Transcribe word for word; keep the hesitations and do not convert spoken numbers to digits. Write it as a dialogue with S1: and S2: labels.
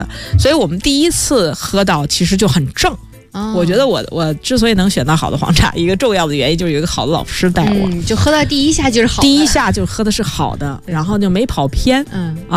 S1: 所以我们第一次喝到其实就很正。哦、我觉得我我之所以能选到好的黄茶，一个重要的原因就是有一个好的老师带我，
S2: 嗯、就喝到第一下就是好的，
S1: 第一下就喝的是好的，然后就没跑偏。嗯。